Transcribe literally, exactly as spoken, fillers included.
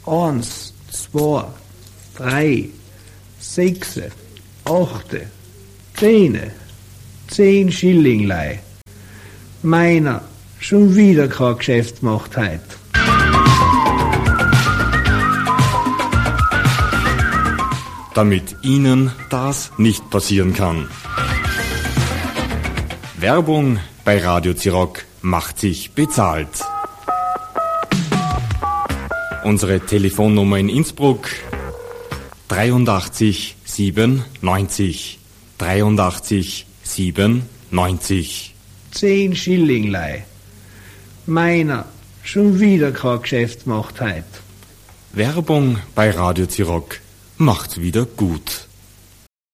Eins, zwei, drei, sechs, acht, zehn, zehn Schillinglei. Meiner, schon wieder kein Geschäft gemacht heut. Damit Ihnen das nicht passieren kann. Werbung bei Radio Zirock macht sich bezahlt. Unsere Telefonnummer in Innsbruck dreiundachtzig siebenundneunzig. dreiundachtzig siebenundneunzig. Zehn Schillinglei. Meiner, schon wieder kein Geschäft gemacht heut. Werbung bei Radio Zirock macht's wieder gut.